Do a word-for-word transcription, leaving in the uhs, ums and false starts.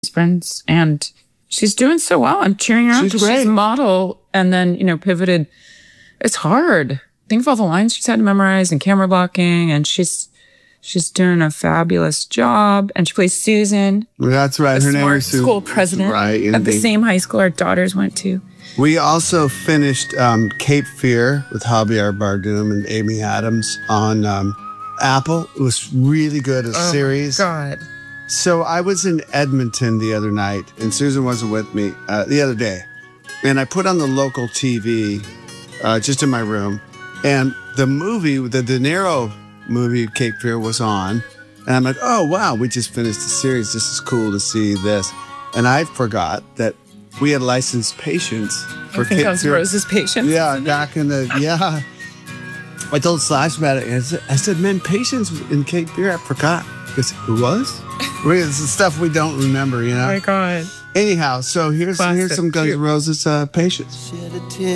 friends, and she's doing so well. I'm cheering her on. She's great. She's a model, and then, you know, pivoted. It's hard. Think of all the lines she's had to memorize and camera blocking, and she's she's doing a fabulous job. And she plays Susan. That's right. The Her name smart is Susan. school president Right. at the same high school our daughters went to. We also finished um, Cape Fear with Javier Bardem and Amy Adams on um, Apple. It was really good, a Oh, series. God. So I was in Edmonton the other night, and Susan wasn't with me uh, the other day. And I put on the local T V uh, just in my room, and the movie, the De Niro movie, Cape Fear, was on. And I'm like, oh, wow, we just finished the series. This is cool to see this. And I forgot that we had licensed patients for I think Cape I was Fear. Rose's patient. Yeah, back in the, yeah. I told Slash about it. And I said, I said, man, Patience was in Cape Fear. I forgot. Because who was? It's the stuff we don't remember, you know? Oh, my God. Anyhow, so here's, Classic. here's some Guns N' Roses uh, Patience.